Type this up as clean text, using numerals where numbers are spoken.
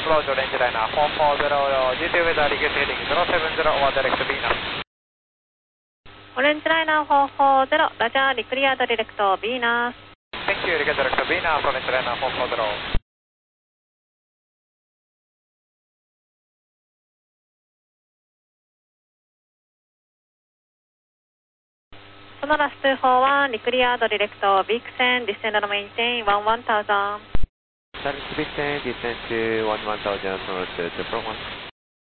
approach orange liner 440 GT weather request heading 070 over direct Venus オレンジライナー440ラジャーリクリアードディレクトビーナス Thank you, direct Venus オレンジライナー440 ソナラス241リクリアードディレクトビクセンディセンドメインテイン11000 Service Big 10, descend to 11000, Sonar 241.